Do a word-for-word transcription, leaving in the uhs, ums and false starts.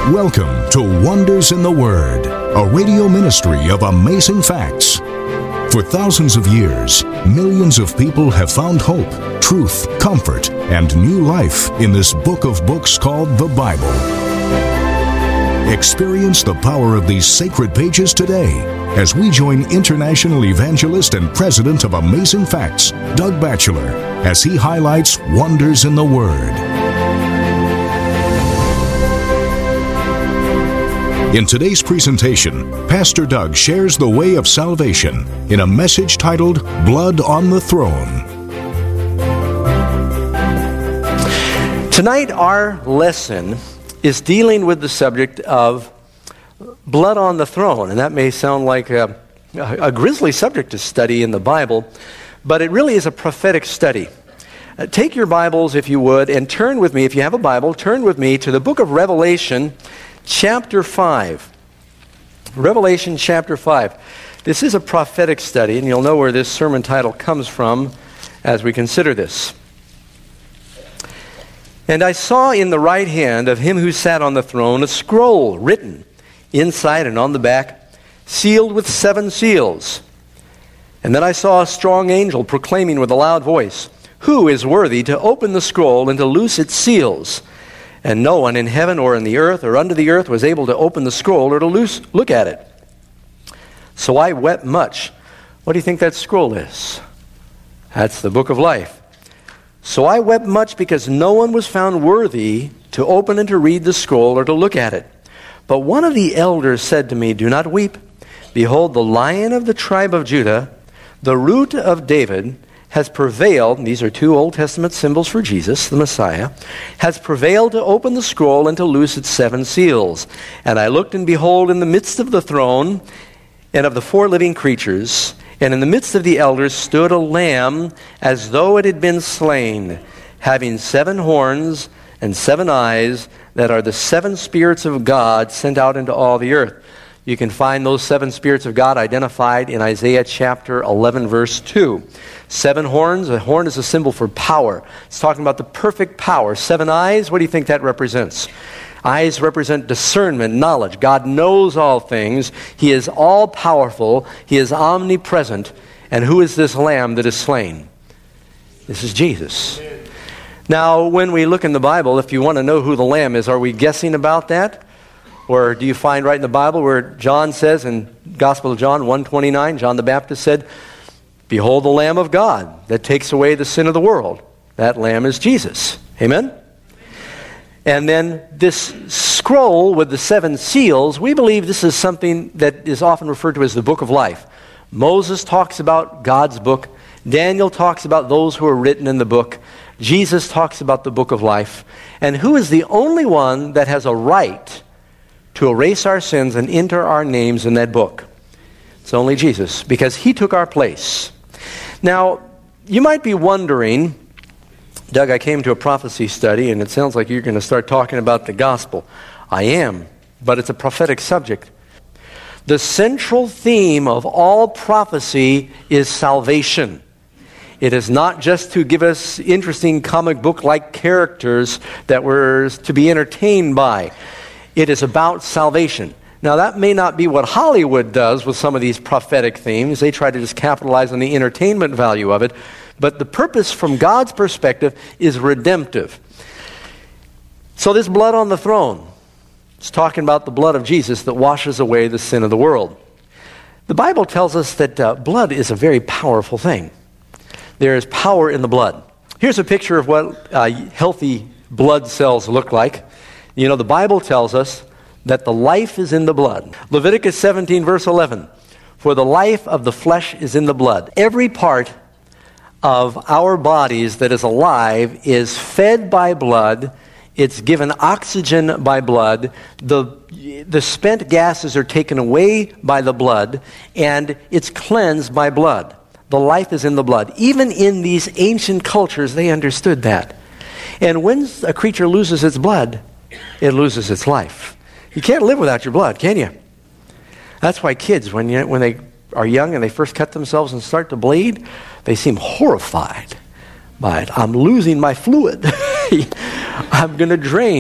Welcome to Wonders in the Word, a radio ministry of amazing facts. For thousands of years, millions of people have found hope, truth, comfort, and new life in this book of books called the Bible. Experience the power of these sacred pages today as we join international evangelist and president of Amazing Facts, Doug Batchelor, as he highlights Wonders in the Word. In today's presentation, Pastor Doug shares the way of salvation in a message titled Blood on the Throne. Tonight, our lesson is dealing with the subject of blood on the throne. And that may sound like a, a grisly subject to study in the Bible, but it really is a prophetic study. Uh, take your Bibles, if you would, and turn with me, if you have a Bible, turn with me to the book of Revelation, chapter five. Revelation chapter five. This is a prophetic study, and you'll know where this sermon title comes from as we consider this. And I saw in the right hand of him who sat on the throne a scroll written inside and on the back, sealed with seven seals. And then I saw a strong angel proclaiming with a loud voice, "Who is worthy to open the scroll and to loose its seals?" And no one in heaven or in the earth or under the earth was able to open the scroll or to loose, look at it. So I wept much. What do you think that scroll is? That's the book of life. So I wept much because no one was found worthy to open and to read the scroll or to look at it. But one of the elders said to me, "Do not weep. Behold, the Lion of the tribe of Judah, the Root of David, has prevailed," these are two Old Testament symbols for Jesus, the Messiah, "has prevailed to open the scroll and to loose its seven seals. And I looked, and behold, in the midst of the throne and of the four living creatures, and in the midst of the elders stood a lamb as though it had been slain, having seven horns and seven eyes, that are the seven spirits of God sent out into all the earth." You can find those seven spirits of God identified in Isaiah chapter eleven, verse two. Seven horns, a horn is a symbol for power. It's talking about the perfect power. Seven eyes, what do you think that represents? Eyes represent discernment, knowledge. God knows all things. He is all-powerful. He is omnipresent. And who is this lamb that is slain? This is Jesus. Now, when we look in the Bible, if you want to know who the lamb is, are we guessing about that? Or do you find right in the Bible where John says in Gospel of John one twenty-nine, John the Baptist said, "Behold the Lamb of God that takes away the sin of the world." That Lamb is Jesus. Amen? And then this scroll with the seven seals, we believe this is something that is often referred to as the book of life. Moses talks about God's book. Daniel talks about those who are written in the book. Jesus talks about the book of life. And who is the only one that has a right to erase our sins and enter our names in that book? It's only Jesus, because he took our place. Now, you might be wondering, Doug, I came to a prophecy study, and it sounds like you're going to start talking about the gospel. I am, but it's a prophetic subject. The central theme of all prophecy is salvation. It is not just to give us interesting comic book-like characters that we're to be entertained by. It is about salvation. Now, that may not be what Hollywood does with some of these prophetic themes. They try to just capitalize on the entertainment value of it. But the purpose from God's perspective is redemptive. So this blood on the throne, it's talking about the blood of Jesus that washes away the sin of the world. The Bible tells us that uh, blood is a very powerful thing. There is power in the blood. Here's a picture of what uh, healthy blood cells look like. You know, the Bible tells us that the life is in the blood. Leviticus seventeen, verse eleven. "For the life of the flesh is in the blood." Every part of our bodies that is alive is fed by blood. It's given oxygen by blood. The, the spent gases are taken away by the blood, and it's cleansed by blood. The life is in the blood. Even in these ancient cultures, they understood that. And when a creature loses its blood, it loses its life. You can't live without your blood, can you? That's why kids, when you, when they are young and they first cut themselves and start to bleed, they seem horrified by it. I'm losing my fluid. I'm going to drain.